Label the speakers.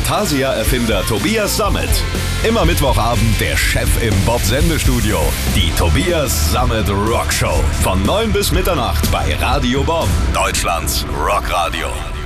Speaker 1: Fantasia-Erfinder Tobias Sammet. Immer Mittwochabend der Chef im Bob-Sendestudio. Die Tobias Sammet Rockshow. Von 9 bis Mitternacht bei Radio Bob. Deutschlands Rockradio.